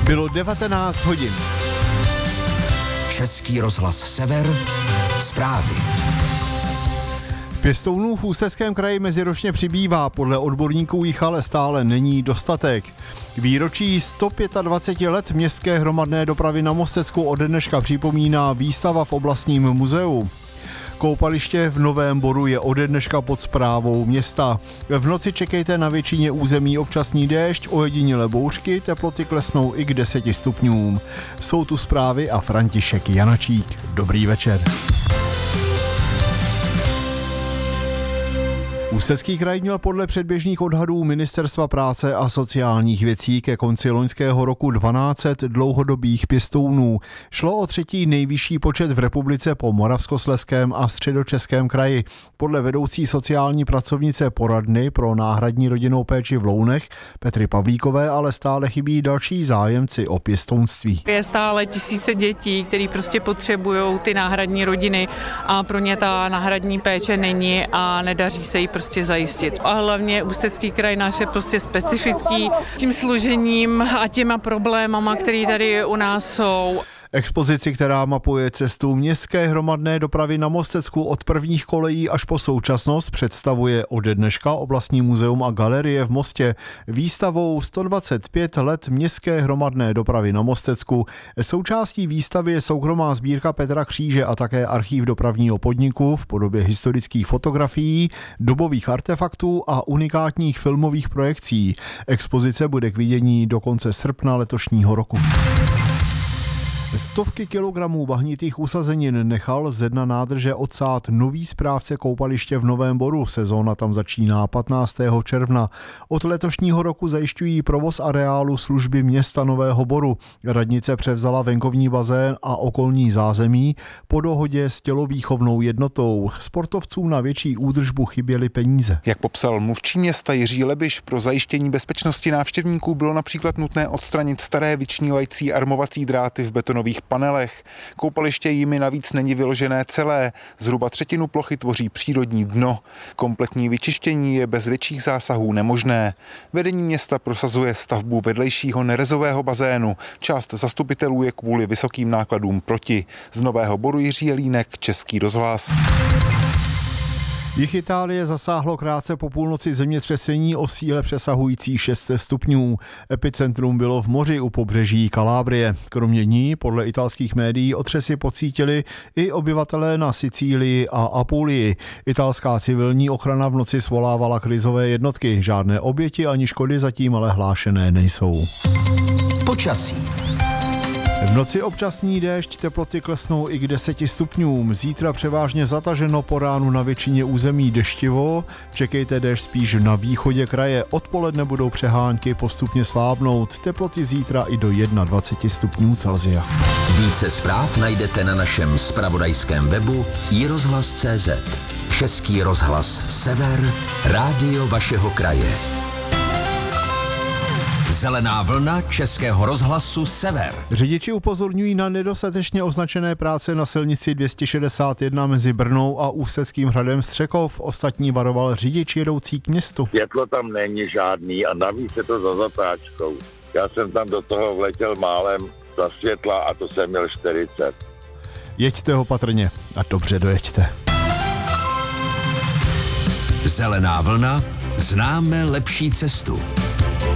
Bylo 19 hodin. Český rozhlas Sever, zprávy. Pěstounů v Ústeckém kraji meziročně přibývá, podle odborníků jich ale stále není dostatek. K výročí 125 let městské hromadné dopravy na Mostecku od dneška připomíná výstava v oblastním muzeu. Koupaliště v Novém Boru je ode dneška pod správou města. V noci čekejte na většině území občasný déšť, ojedinělé bouřky, teploty klesnou i k 10 stupňům. Jsou tu zprávy a František Janačík. Dobrý večer. Ústecký kraj měl podle předběžných odhadů Ministerstva práce a sociálních věcí ke konci loňského roku 1200 dlouhodobých pěstounů. Šlo o třetí nejvyšší počet v republice po Moravskoslezském a Středočeském kraji. Podle vedoucí sociální pracovnice poradny pro náhradní rodinnou péči v Lounech Petry Pavlíkové ale stále chybí další zájemci o pěstounství. Je stále tisíce dětí, který prostě potřebují ty náhradní rodiny a pro ně ta náhradní péče není a nedaří se jí prostě zajistit. A hlavně Ústecký kraj náš je prostě specifický tím složením a těma problémama, které tady u nás jsou. Expozici, která mapuje cestu městské hromadné dopravy na Mostecku od prvních kolejí až po současnost, představuje ode dneška oblastní muzeum a galerie v Mostě výstavou 125 let městské hromadné dopravy na Mostecku. Součástí výstavy je soukromá sbírka Petra Kříže a také archív dopravního podniku v podobě historických fotografií, dobových artefaktů a unikátních filmových projekcí. Expozice bude k vidění do konce srpna letošního roku. Stovky kilogramů bahnitých usazenin nechal ze dna nádrže odsát nový správce koupaliště v Novém Boru. Sezóna tam začíná 15. června. Od letošního roku zajišťují provoz areálu služby města Nového Boru. Radnice převzala venkovní bazén a okolní zázemí po dohodě s tělovýchovnou jednotou. Sportovcům na větší údržbu chyběly peníze. Jak popsal mluvčí města Jiří Lebiš, pro zajištění bezpečnosti návštěvníků bylo například nutné odstranit staré vyčnívající armovací dráty v betonových panelech. Koupaliště jimi navíc není vyložené celé. Zhruba třetinu plochy tvoří přírodní dno. Kompletní vyčištění je bez větších zásahů nemožné. Vedení města prosazuje stavbu vedlejšího nerezového bazénu. Část zastupitelů je kvůli vysokým nákladům proti. Z Nového Boru Jiří Jelínek, Český rozhlas. Jih Itálie zasáhlo krátce po půlnoci zemětřesení o síle přesahující 6 stupňů. Epicentrum bylo v moři u pobřeží Kalábrie. Kromě ní, podle italských médií, otřesy pocítili i obyvatelé na Sicílii a Apulii. Italská civilní ochrana v noci svolávala krizové jednotky. Žádné oběti ani škody zatím ale hlášené nejsou. Počasí. V noci občasný déšť, teploty klesnou i k 10 stupňům. Zítra převážně zataženo, po ránu na většině území deštivo. Čekejte déšť spíš na východě kraje. Odpoledne budou přehánky postupně slábnout. Teploty zítra i do 21 stupňů Celsia. Více zpráv najdete na našem zpravodajském webu iRozhlas.cz. Český rozhlas Sever, rádio vašeho kraje. Zelená vlna Českého rozhlasu Sever. Řidiči upozorňují na nedostatečně označené práce na silnici 261 mezi Brnou a Ústeckým Hradem Střekov. Ostatní varoval řidič jedoucí k městu. Světlo tam není žádný a navíc je to za zatáčkou. Já jsem tam do toho vletěl málem za světla a to jsem měl 40. Jeďte opatrně a dobře dojeďte. Zelená vlna, známe lepší cestu.